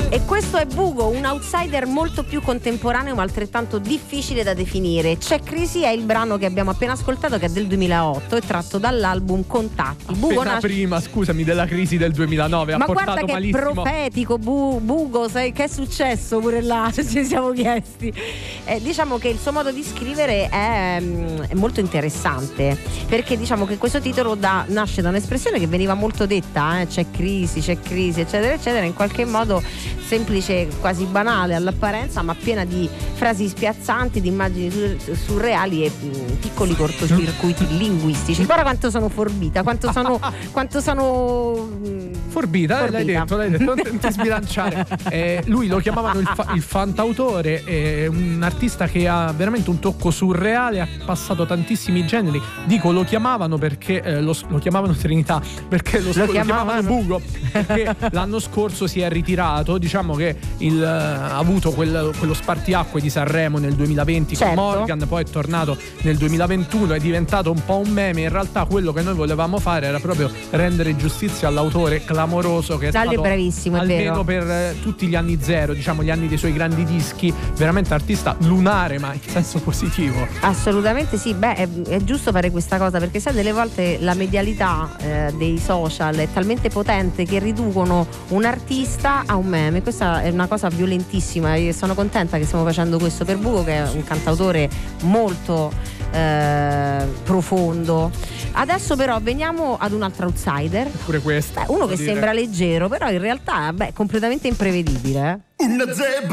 E questo è Bugo, un outsider molto più contemporaneo ma altrettanto difficile da definire. C'è crisi è il brano che abbiamo appena ascoltato, che è del 2008 e tratto dall'album Contatti. Bugo prima, scusami, della crisi del 2009 ma ha portato guarda che malissimo. È profetico Bugo, sai che è successo pure là, ci siamo chiesti. Diciamo che il suo modo di scrivere è molto interessante, perché diciamo che questo titolo nasce da un'espressione che veniva molto detta, c'è crisi eccetera eccetera, in qualche modo semplice, quasi banale all'apparenza, ma piena di frasi spiazzanti, di immagini surreali e piccoli cortocircuiti linguistici. Guarda quanto sono forbita, quanto sono forbita. L'hai detto, non ti sbilanciare. Lui lo chiamavano il fantautore, un artista che ha veramente un tocco surreale, ha passato tantissimi generi. Dico lo chiamavano perché lo chiamavano Trinità, perché lo chiamavano Bugo, perché l'anno scorso si è ritirato. Diciamo che ha avuto quello spartiacque di Sanremo nel 2020 certo. con Morgan, poi è tornato nel 2021, è diventato un po' un meme. In realtà quello che noi volevamo fare era proprio rendere giustizia all'autore clamoroso che è stato bravissimo, è almeno vero. Per tutti gli anni zero, diciamo gli anni dei suoi grandi dischi, veramente artista lunare ma in senso positivo. Assolutamente sì, è giusto fare questa cosa, perché sai, delle volte la medialità dei social è talmente potente che riducono un artista a un meme. Questa è una cosa violentissima e sono contenta che stiamo facendo questo per Bugo, che è un cantautore molto profondo. Adesso però veniamo ad un altro outsider, pure questo uno che sembra leggero però in realtà è completamente imprevedibile. Una zebra